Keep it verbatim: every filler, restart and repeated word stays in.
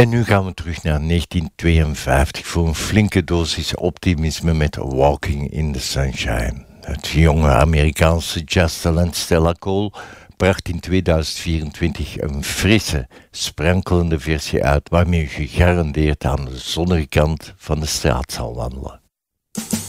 En nu gaan we terug naar negentien tweeënvijftig voor een flinke dosis optimisme met Walking in the Sunshine. Het jonge Amerikaanse jazztalent Stella Cole bracht in tweeduizend vierentwintig een frisse, sprankelende versie uit waarmee u gegarandeerd aan de zonnige kant van de straat zal wandelen.